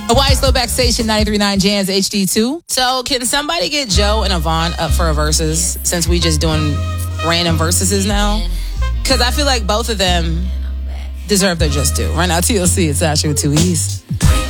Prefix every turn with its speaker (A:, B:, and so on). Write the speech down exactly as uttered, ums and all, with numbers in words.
A: Hawaii Slowback Station, ninety-three point nine Jams H D two. So can somebody get Joe and Yvonne up for a versus since we just doing random versuses now? Because I feel like both of them deserve their just due. Right now, T L C, it's Asher with two E's.